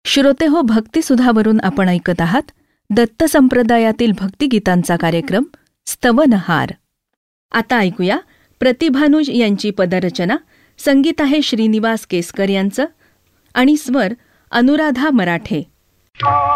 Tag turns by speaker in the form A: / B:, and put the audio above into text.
A: श्रोतेहो, भक्तिसुधावरून आपण ऐकत आहात दत्त संप्रदायातील भक्तिगीतांचा कार्यक्रम स्तवनहार. आता ऐकूया प्रतिभानुज यांची पदरचना. संगीत आहे श्रीनिवास केसकर यांचं आणि स्वर अनुराधा मराठे.